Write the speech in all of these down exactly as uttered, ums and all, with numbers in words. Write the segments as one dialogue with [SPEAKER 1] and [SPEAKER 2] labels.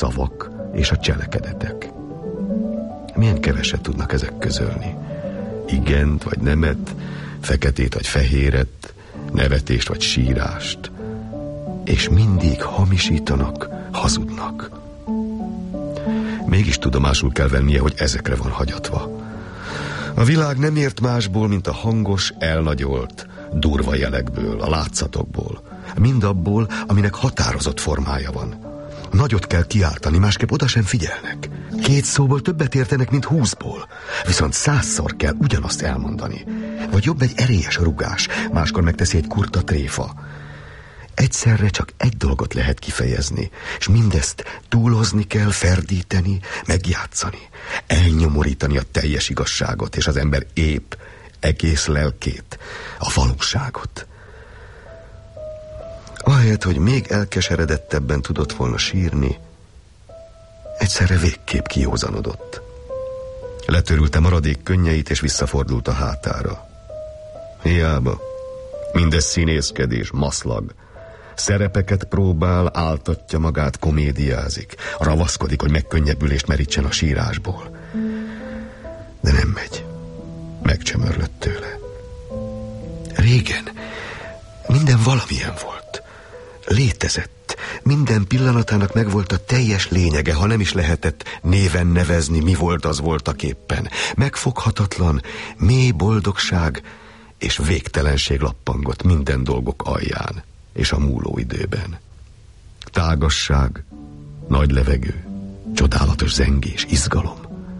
[SPEAKER 1] szavak és a cselekedetek. Milyen keveset tudnak ezek közölni. Igent vagy nemet, feketét vagy fehéret, nevetést vagy sírást. És mindig hamisítanak, hazudnak. Mégis tudomásul kell vennie, hogy ezekre van hagyatva. A világ nem ért másból, mint a hangos, elnagyolt, durva jelekből, a látszatokból. Mindabból, aminek határozott formája van. Nagyot kell kiáltani, másképp oda sem figyelnek. Két szóból többet értenek, mint húszból. Viszont százszor kell ugyanazt elmondani. Vagy jobb egy erélyes rugás, máskor megteszi egy kurta tréfa. Egyszerre csak egy dolgot lehet kifejezni, és mindezt túlozni kell, ferdíteni, megjátszani, elnyomorítani a teljes igazságot, és az ember épp, egész lelkét, a valóságot. Ahelyett, hogy még elkeseredettebben tudott volna sírni, egyszerre végképp kijózanodott. Letörülte maradék könnyeit, és visszafordult a hátára. Hiába. Mindez színészkedés, maszlag. Szerepeket próbál, áltatja magát, komédiázik. Ravaszkodik, hogy megkönnyebbülést merítsen a sírásból. De nem megy. Megcsömörlött tőle. Régen minden valamilyen volt. Létezett. Minden pillanatának megvolt a teljes lényege, ha nem is lehetett néven nevezni, mi volt, az voltak éppen. Megfoghatatlan, mély boldogság és végtelenség lappangott minden dolgok alján és a múló időben. Tágasság, nagy levegő, csodálatos zengés, izgalom.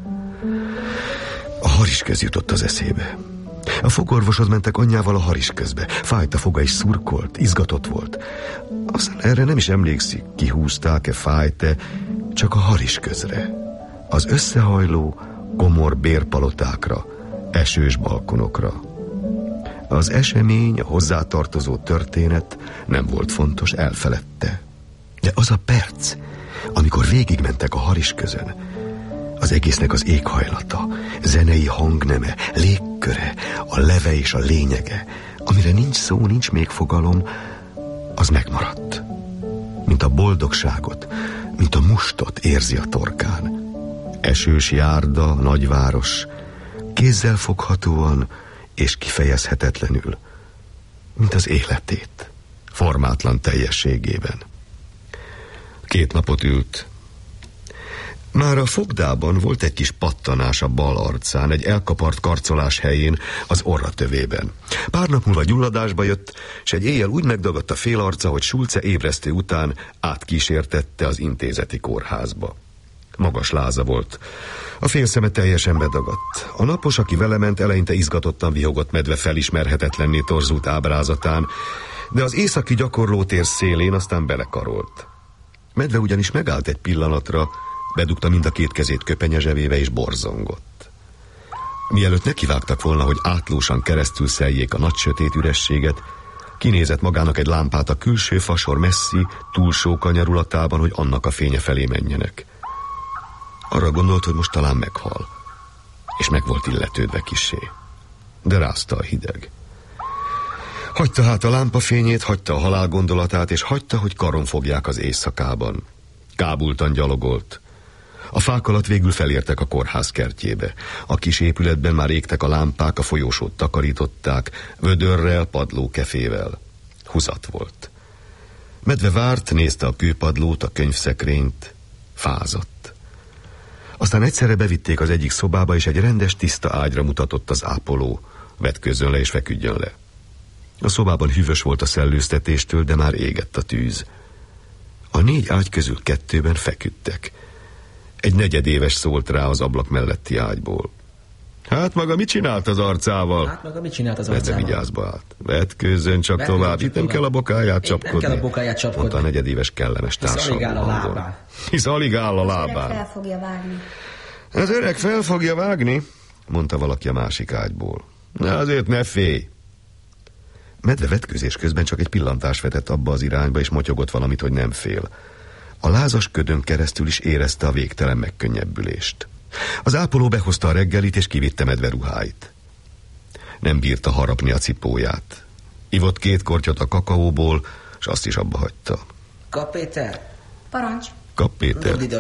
[SPEAKER 1] A harisköz jutott az eszébe. A fogorvoshoz mentek anyjával a harisközbe. Fájt a foga és szurkolt, izgatott volt. Aztán erre nem is emlékszik, kihúzták-e, fájt-e, csak a harisközre. Az összehajló, komor bérpalotákra, esős balkonokra. Az esemény, a hozzátartozó történet nem volt fontos, elfeledte. De az a perc, amikor végigmentek a harisközön, az egésznek az éghajlata, zenei hangneme, légköre, a leve és a lényege, amire nincs szó, nincs még fogalom, az megmaradt. Mint a boldogságot, mint a mustot érzi a torkán. Esős járda, nagyváros, kézzel foghatóan és kifejezhetetlenül, mint az életét, formátlan teljességében. Két napot ült. Már a fogdában volt egy kis pattanás a bal arcán, egy elkapart karcolás helyén, az orratövében. Pár nap múlva gyulladásba jött, és egy éjjel úgy megdagadt a fél arca, hogy Schulze ébresztő után átkísértette az intézeti kórházba. Magas láza volt. A fél szeme teljesen bedagadt. A napos, aki vele ment, eleinte izgatottan vihogott medve felismerhetetlenné torzult ábrázatán, de az északi gyakorlótér szélén aztán belekarolt. Medve ugyanis megállt egy pillanatra, bedugta mind a két kezét köpenye zsebébe és borzongott. Mielőtt nekivágtak volna, hogy átlósan keresztül szeljék a nagy sötét ürességet, kinézett magának egy lámpát a külső fasor messzi, túlsó kanyarulatában, hogy annak a fénye felé menjenek. Arra gondolt, hogy most talán meghal, és meg volt illetődve kissé. De rázta a hideg. Hagyta hát a lámpafényét, hagyta a halál gondolatát, és hagyta, hogy karon fogják az éjszakában. Kábultan gyalogolt. A fák alatt végül felértek a kórház kertjébe. A kis épületben már égtek a lámpák, a folyósót takarították, vödörrel, padlókefével. Húzat volt. Medve várt, nézte a kőpadlót, a könyvszekrényt, fázott. Aztán egyszerre bevitték az egyik szobába, és egy rendes, tiszta ágyra mutatott az ápoló. Vetkőzzön le és feküdjön le. A szobában hűvös volt a szellőztetéstől, de már égett a tűz. A négy ágy közül kettőben feküdtek. Egy negyedéves szólt rá az ablak melletti ágyból. Hát maga mit csinált az arcával?
[SPEAKER 2] Hát maga mit csinált az arcával?
[SPEAKER 1] Medve vigyázba állt. Vetkőzzön csak
[SPEAKER 2] Vetkőzzön
[SPEAKER 1] tovább, itt nem kell a bokáját csapkodni.
[SPEAKER 2] Nem kell a bokáját csapkodni.
[SPEAKER 1] Mondta a negyedéves kellemes társam.
[SPEAKER 2] Hisz alig áll a lábán.
[SPEAKER 1] Hisz alig áll a lábán.
[SPEAKER 3] Az öreg fel fogja vágni.
[SPEAKER 1] Az öreg fel fogja vágni, mondta valaki a másik ágyból. Na azért ne félj. Medve vetkőzés közben csak egy pillantást vetett abba az irányba, és motyogott valamit, hogy nem fél. A lázas ködön keresztül is érezte a végtelen megkönnyebbülést. Az ápoló behozta a reggelit, és kivitte Medve ruháit. Nem bírta harapni a cipóját. Ivott két kortyot a kakaóból, és azt is abba hagyta.
[SPEAKER 2] Kap, Péter?
[SPEAKER 3] Parancs.
[SPEAKER 1] kap, Péter?